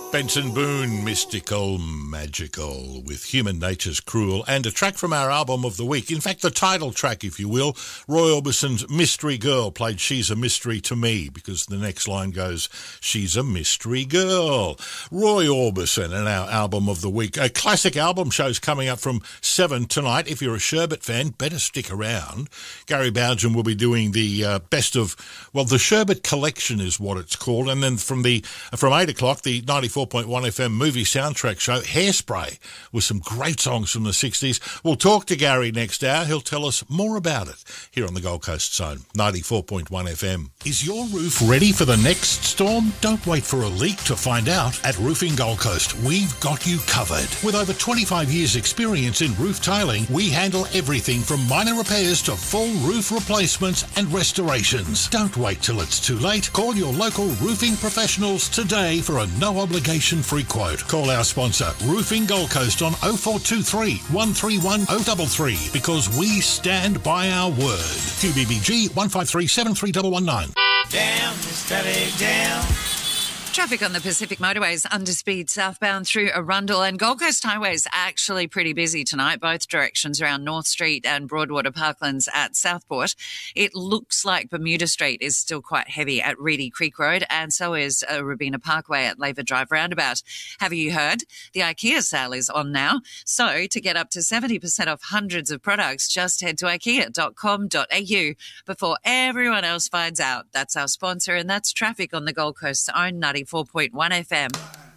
Benson Boone, Mystical, Magical, with Human Nature's Cruel, and a track from our album of the week. In fact, the title track, if you will, Roy Orbison's Mystery Girl, played She's a Mystery to Me, because the next line goes, She's a Mystery Girl. Roy Orbison and our album of the week. A classic album show's coming up from 7 tonight. If you're a Sherbet fan, better stick around. Gary Bougen will be doing the best of, well, the Sherbet Collection is what it's called, and then from 8 o'clock, the 94.1 FM movie soundtrack show, Hairspray, with some great songs from the 60s. We'll talk to Gary next hour. He'll tell us more about it here on the Gold Coast Zone, 94.1 FM. Is your roof ready for the next storm? Don't wait for a leak to find out. At Roofing Gold Coast, we've got you covered. With over 25 years' experience in roof tiling, we handle everything from minor repairs to full roof replacements and restorations. Don't wait till it's too late. Call your local roofing professionals today for a no-obligation free quote. Call our sponsor, Roofing Gold Coast, on 0423 131 033, because we stand by our word. QBBG 153 73119. Down, steady down. Traffic on the Pacific Motorways, underspeed southbound through Arundel, and Gold Coast Highways actually pretty busy tonight, both directions around North Street and Broadwater Parklands at Southport. It looks like Bermuda Street is still quite heavy at Reedy Creek Road, and so is Robina Parkway at Laver Drive Roundabout. Have you heard? The IKEA sale is on now. So to get up to 70% off hundreds of products, just head to ikea.com.au before everyone else finds out. That's our sponsor, and that's traffic on the Gold Coast's own 94.1 FM.